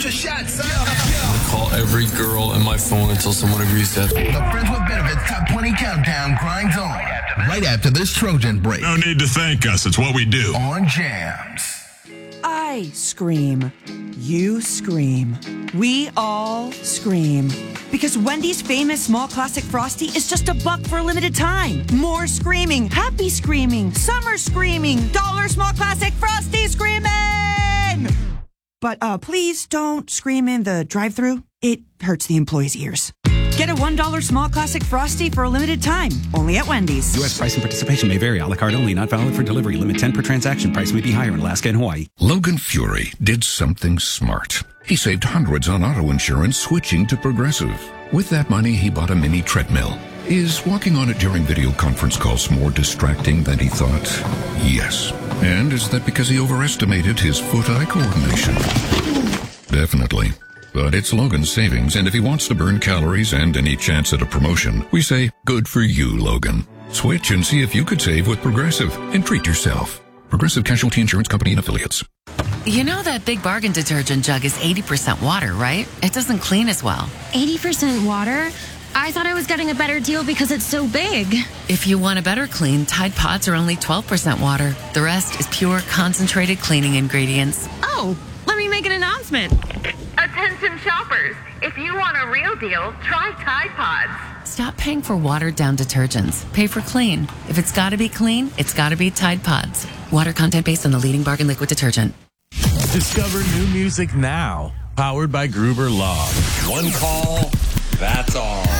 Shoot your shot, son. I call every girl in my phone until someone agrees to. The Friends with Benefits Top 20 Countdown grinds on. Right after this Trojan break. No need to thank us. It's what we do. On Jams. I scream. You scream. We all scream. Because Wendy's famous small classic Frosty is just $1 for a limited time. More screaming, happy screaming, summer screaming, dollar small classic Frosty screaming! But please don't scream in the drive-thru. It hurts the employees' ears. Get a $1 small classic Frosty for a limited time. Only at Wendy's. U.S. price and participation may vary. A la carte only. Not valid for delivery. Limit 10 per transaction. Price may be higher in Alaska and Hawaii. Logan Fury did something smart. He saved hundreds on auto insurance switching to Progressive. With that money, he bought a mini treadmill. Is walking on it during video conference calls more distracting than he thought? Yes. And is that because he overestimated his foot-eye coordination? Definitely. But it's Logan's savings, and if he wants to burn calories and any chance at a promotion, we say, good for you, Logan. Switch and see if you could save with Progressive and treat yourself. Progressive Casualty Insurance Company and Affiliates. You know that Big Bargain detergent jug is 80% water, right? It doesn't clean as well. 80% water? I thought I was getting a better deal because it's so big. If you want a better clean, Tide Pods are only 12% water. The rest is pure, concentrated cleaning ingredients. Oh, let me make an announcement. Attention shoppers, if you want a real deal, try Tide Pods. Stop paying for watered-down detergents. Pay for clean. If it's got to be clean, it's got to be Tide Pods. Water content based on the leading bargain liquid detergent. Discover new music now. Powered by Gruber Law. One call, that's all.